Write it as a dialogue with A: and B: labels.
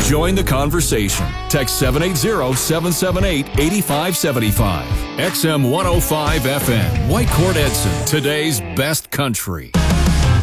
A: Join the conversation. Text 780-778-8575. XM 105 FM. Whitecourt Edson. Today's best country.